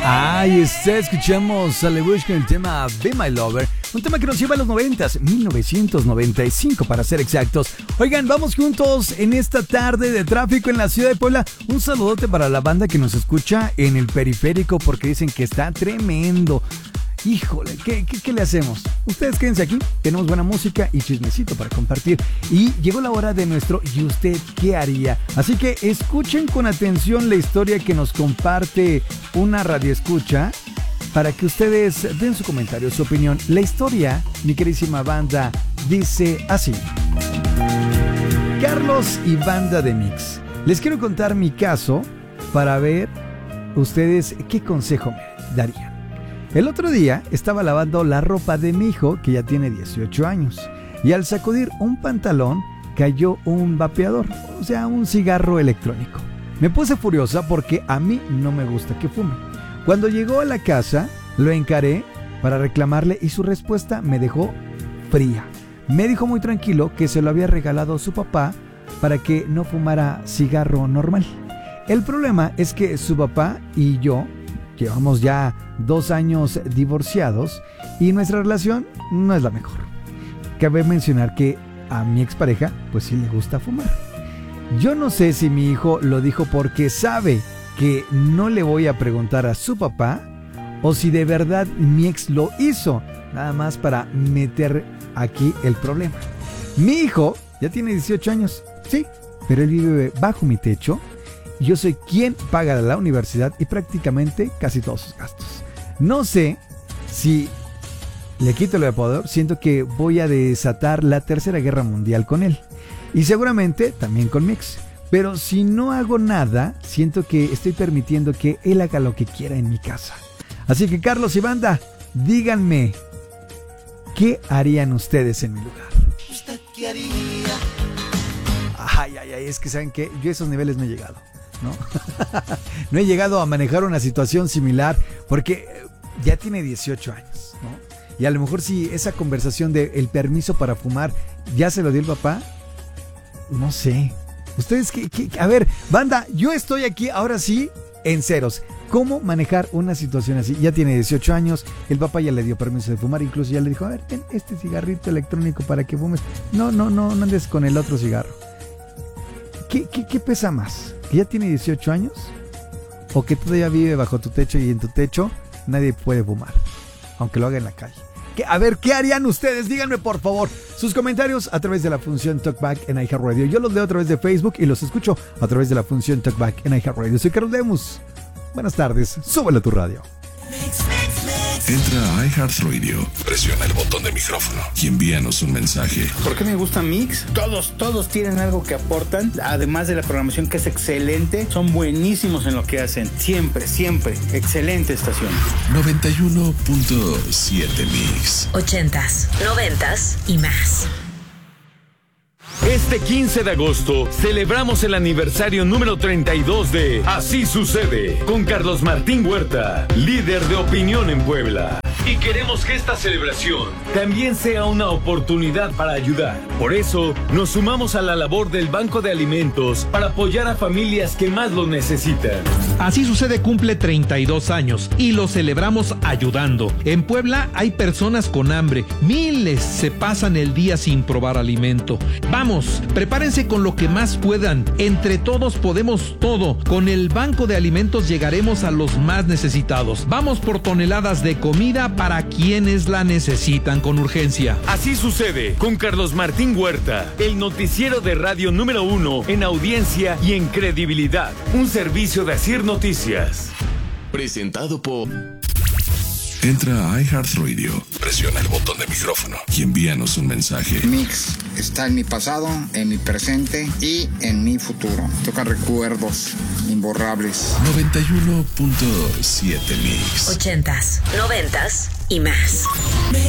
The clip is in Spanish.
Escuchamos a LeBush con el tema Be My Lover, un tema que nos lleva a los 90s, 1995 para ser exactos. Oigan, vamos juntos en esta tarde de tráfico en la ciudad de Puebla. Un saludote para la banda que nos escucha en el periférico porque dicen que está tremendo. Híjole, ¿qué le hacemos? Ustedes quédense aquí, tenemos buena música y chismecito para compartir. Y llegó la hora de nuestro ¿y usted qué haría? Así que escuchen con atención la historia que nos comparte una radioescucha para que ustedes den su comentario, su opinión. La historia, mi queridísima banda, dice así. Carlos y banda de Mix. Les quiero contar mi caso para ver ustedes qué consejo me darían. El otro día estaba lavando la ropa de mi hijo, que ya tiene 18 años, y al sacudir un pantalón cayó un vapeador, o sea, un cigarro electrónico. Me puse furiosa porque a mí no me gusta que fume. Cuando llegó a la casa, lo encaré para reclamarle y su respuesta me dejó fría. Me dijo muy tranquilo que se lo había regalado su papá para que no fumara cigarro normal. El problema es que su papá y yo llevamos ya 2 años divorciados y nuestra relación no es la mejor. Cabe mencionar que a mi expareja pues sí le gusta fumar. Yo no sé si mi hijo lo dijo porque sabe que no le voy a preguntar a su papá o si de verdad mi ex lo hizo, nada más para meter aquí el problema. Mi hijo ya tiene 18 años, sí, pero él vive bajo mi techo. Yo soy quien paga la universidad y prácticamente casi todos sus gastos. No sé si le quito el vapeador, siento que voy a desatar la tercera guerra mundial con él. Y seguramente también con mi ex. Pero si no hago nada, siento que estoy permitiendo que él haga lo que quiera en mi casa. Así que Carlos y banda, díganme, ¿qué harían ustedes en mi lugar? ¿Usted qué haría? Ay, es que saben que yo a esos niveles no he llegado, ¿no? No he llegado a manejar una situación similar porque ya tiene 18 años, ¿no? Y a lo mejor si esa conversación de el permiso para fumar ya se lo dio el papá, no sé. Ustedes, a ver, banda, yo estoy aquí ahora sí en ceros. ¿Cómo manejar una situación así? Ya tiene 18 años, el papá ya le dio permiso de fumar, incluso ya le dijo, a ver, ten este cigarrito electrónico para que fumes. No andes con el otro cigarro. ¿Qué pesa más? ¿Que ya tiene 18 años? ¿O que todavía vive bajo tu techo y en tu techo nadie puede fumar? Aunque lo haga en la calle. A ver, ¿qué harían ustedes? Díganme por favor sus comentarios a través de la función Talkback en iHeartRadio. Yo los leo a través de Facebook y los escucho a través de la función Talkback en iHeartRadio. Soy Carlos Lemus. Buenas tardes, súbele a tu radio. Entra a iHeartRadio, presiona el botón de micrófono y envíanos un mensaje. ¿Por qué me gusta Mix? Todos tienen algo que aportan, además de la programación que es excelente, son buenísimos en lo que hacen, siempre, excelente estación. 91.7 Mix. 80s, 90s y más. Este 15 de agosto celebramos el aniversario número 32 de Así Sucede con Carlos Martín Huerta, líder de opinión en Puebla. Y queremos que esta celebración también sea una oportunidad para ayudar. Por eso, nos sumamos a la labor del Banco de Alimentos para apoyar a familias que más lo necesitan. Así Sucede cumple 32 años y lo celebramos ayudando. En Puebla hay personas con hambre. Miles se pasan el día sin probar alimento. Vamos, prepárense con lo que más puedan. Entre todos podemos todo. Con el Banco de Alimentos llegaremos a los más necesitados. Vamos por toneladas de comida para quienes la necesitan con urgencia. Así Sucede con Carlos Martín Huerta, el noticiero de radio número 1 en audiencia y en credibilidad. Un servicio de Asir Noticias. Presentado por... Entra a iHeartRadio, presiona el botón de micrófono y envíanos un mensaje. Mix está en mi pasado, en mi presente y en mi futuro. Toca recuerdos imborrables. 91.7 Mix. 80s, 90s y más.